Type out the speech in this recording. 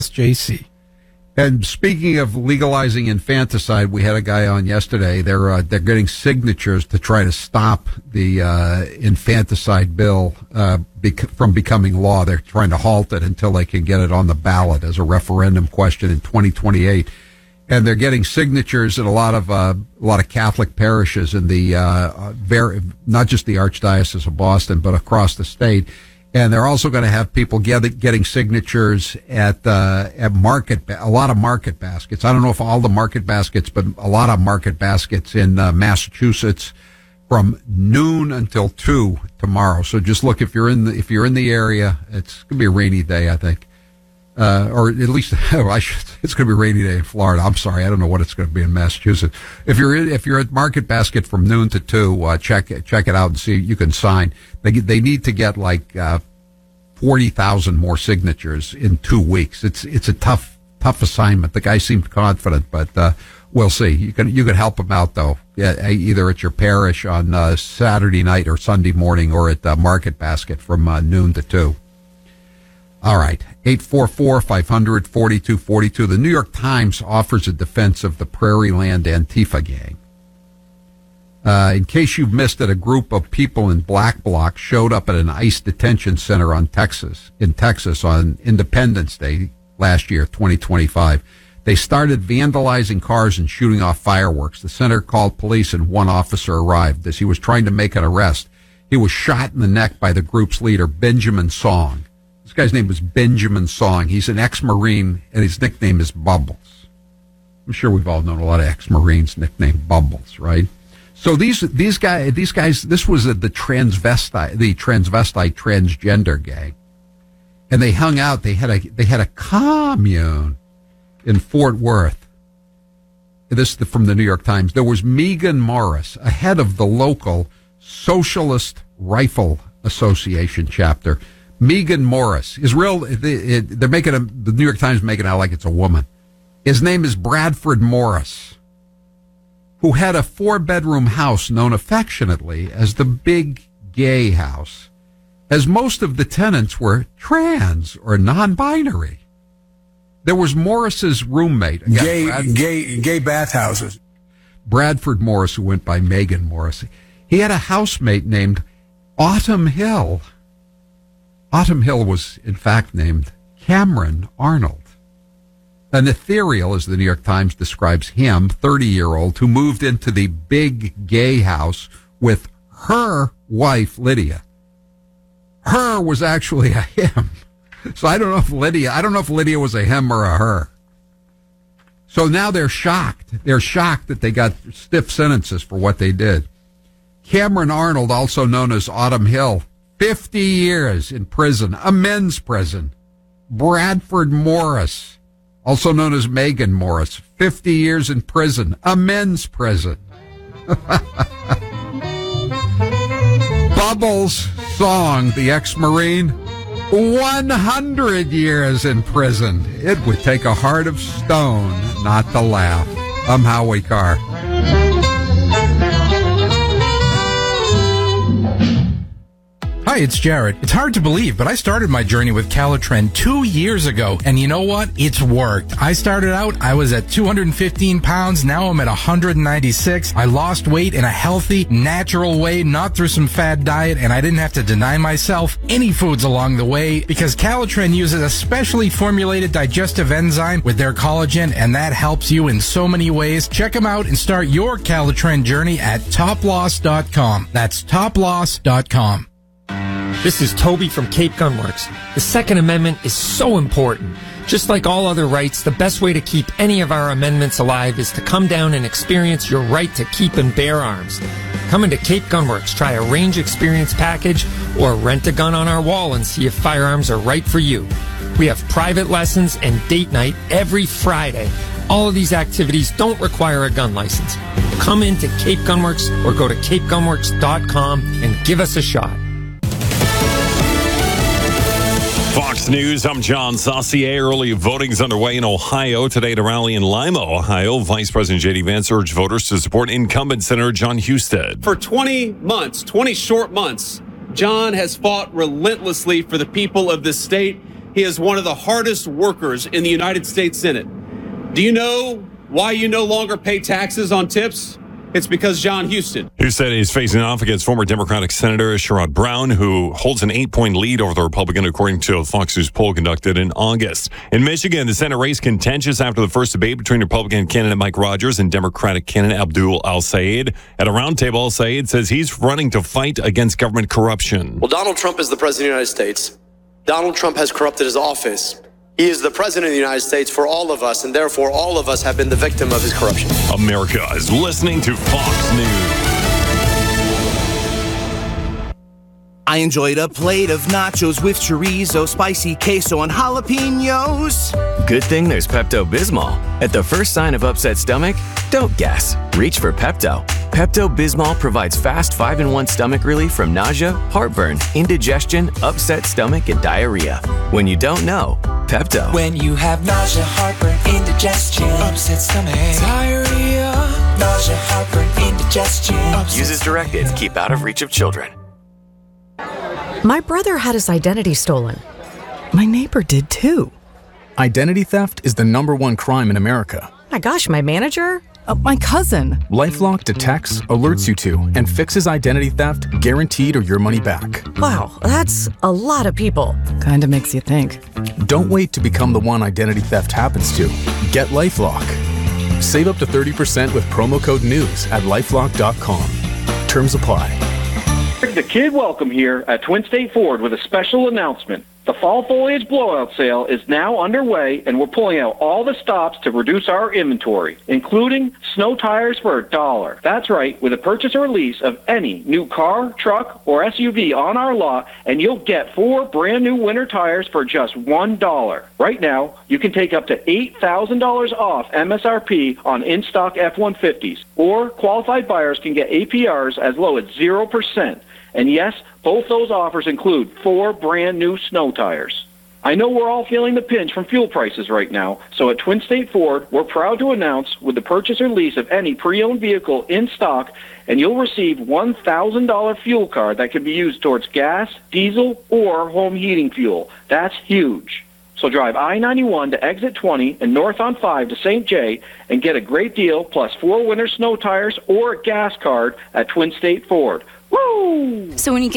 JC. And speaking of legalizing infanticide, we had a guy on yesterday. They're getting signatures to try to stop the infanticide bill from becoming law. They're trying to halt it until they can get it on the ballot as a referendum question in 2028. And they're getting signatures in a lot of Catholic parishes in the not just the Archdiocese of Boston, but across the state. And they're also going to have people getting signatures at a lot of market baskets. I don't know if all the market baskets, but a lot of market baskets in Massachusetts from noon until 2 tomorrow. So just look, if you're in the area, it's going to be a rainy day, I think. Or at least it's going to be a rainy day in Florida. I'm sorry, I don't know what it's going to be in Massachusetts. If you're at Market Basket from noon to 2, check it out and see. You can sign. They need to get like 40,000 more signatures in 2 weeks. It's a tough assignment. The guy seemed confident, but we'll see. You can help him out though. Yeah, either at your parish on Saturday night or Sunday morning, or at Market Basket from noon to 2. All right, 844-500-4242. The New York Times offers a defense of the Prairieland Antifa gang. In case you've missed it, a group of people in black blocs showed up at an ICE detention center in Texas on Independence Day last year, 2025. They started vandalizing cars and shooting off fireworks. The center called police and one officer arrived. As he was trying to make an arrest, he was shot in the neck by the group's leader, Benjamin Song. This guy's name was Benjamin Song. He's an ex-Marine, and his nickname is Bubbles. I'm sure we've all known a lot of ex-Marines nicknamed Bubbles, right? So these guys, this was the transvestite transgender gang, and they hung out. They had a commune in Fort Worth. This is from the New York Times. There was Megan Morris, a head of the local Socialist Rifle Association chapter. Megan Morris is real. They're making the New York Times making it out like it's a woman. His name is Bradford Morris, who had a 4-bedroom house known affectionately as the Big Gay House, as most of the tenants were trans or non-binary. There was Morris's roommate, gay bathhouses. Bradford Morris, who went by Megan Morris. He had a housemate named Autumn Hill. Autumn Hill was, in fact, named Cameron Arnold. An ethereal, as the New York Times describes him, 30-year-old, who moved into the Big Gay House with her wife, Lydia. Her was actually a him. So I don't know if Lydia was a him or a her. So now they're shocked. They're shocked that they got stiff sentences for what they did. Cameron Arnold, also known as Autumn Hill, 50 years in prison, a men's prison. Bradford Morris, also known as Megan Morris, 50 years in prison, a men's prison. Bubbles Song, the ex-Marine, 100 years in prison. It would take a heart of stone not to laugh. I'm Howie Carr. Hi, it's Jared. It's hard to believe, but I started my journey with Calitren 2 years ago, and you know what? It's worked. I started out, I was at 215 pounds, now I'm at 196. I lost weight in a healthy, natural way, not through some fad diet, and I didn't have to deny myself any foods along the way, because Calitren uses a specially formulated digestive enzyme with their collagen, and that helps you in so many ways. Check them out and start your Calitren journey at toploss.com. That's toploss.com. This is Toby from Cape Gunworks. The Second Amendment is so important. Just like all other rights, the best way to keep any of our amendments alive is to come down and experience your right to keep and bear arms. Come into Cape Gunworks, try a range experience package, or rent a gun on our wall and see if firearms are right for you. We have private lessons and date night every Friday. All of these activities don't require a gun license. Come into Cape Gunworks or go to capegunworks.com and give us a shot. Fox News, I'm John Saucier. Early voting's underway in Ohio. Today at a rally in Lima, Ohio, Vice President J.D. Vance urged voters to support incumbent Senator John Husted. For 20 months, 20 short months, John has fought relentlessly for the people of this state. he is one of the hardest workers in the United States Senate. Do you know why you no longer pay taxes on tips? It's because John Houston, who said he's facing off against former Democratic Senator Sherrod Brown, who holds an 8-point lead over the Republican, according to a Fox News poll conducted in August. In Michigan, the Senate race contentious after the first debate between Republican candidate Mike Rogers and Democratic candidate Abdul El-Sayed. At a roundtable, El-Sayed says he's running to fight against government corruption. Well, Donald Trump is the president of the United States. Donald Trump has corrupted his office. He is the president of the United States for all of us, and therefore all of us have been the victim of his corruption. America is listening to Fox News. I enjoyed a plate of nachos with chorizo, spicy queso, and jalapenos. Good thing there's Pepto-Bismol. At the first sign of upset stomach, don't guess. Reach for Pepto. Pepto-Bismol provides fast 5-in-1 stomach relief from nausea, heartburn, indigestion, upset stomach, and diarrhea. When you don't know, Pepto. When you have nausea, heartburn, indigestion, upset stomach, diarrhea, nausea, heartburn, indigestion. Use as directed. Keep out of reach of children. My brother had his identity stolen. My neighbor did too. Identity theft is the #1 crime in America. My gosh, my manager? My cousin. LifeLock detects, alerts you to, and fixes identity theft, guaranteed or your money back. Wow, that's a lot of people. Kinda makes you think. Don't wait to become the one identity theft happens to. Get LifeLock. Save up to 30% with promo code NEWS at LifeLock.com. Terms apply. The Kid Welcome here at Twin State Ford with a special announcement. The fall foliage blowout sale is now underway, and we're pulling out all the stops to reduce our inventory, including snow tires for $1. That's right, with a purchase or lease of any new car, truck, or SUV on our lot, and you'll get 4 brand new winter tires for just $1. Right now, you can take up to $8,000 off MSRP on in-stock F-150s, or qualified buyers can get APRs as low as 0%. And yes, both those offers include 4 brand new snow tires. I know we're all feeling the pinch from fuel prices right now, so at Twin State Ford, we're proud to announce with the purchase or lease of any pre-owned vehicle in stock, and you'll receive $1,000 fuel card that can be used towards gas, diesel, or home heating fuel. That's huge. So drive I-91 to exit 20 and north on 5 to St. Jay and get a great deal plus 4 winter snow tires or a gas card at Twin State Ford. Woo! So when you get